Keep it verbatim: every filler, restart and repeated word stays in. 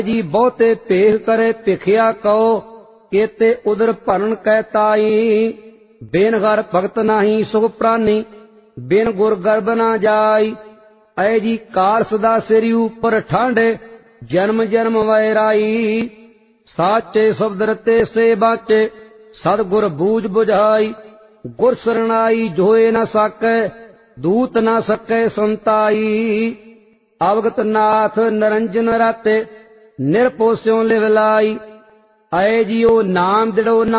जी बहुते पेख करे भिखिया कहो केते उदर भरन कहताई। बिन घर भगत नाही सुख प्राणी बिन गुर गर्भ ना जाई। ऐ जी काल सदा सिर ऊपर ठांडे जन्म जन्म वैराई। साचे शब्द रते से बाचे सतगुर बूझ बुझाई। गुर शरणाई जोए न साकै दूत न सकै संताई। अवगत नाथ निरंजन राते निरपोस्यों लिवलाई। ऐ जियो नाम दिड़ो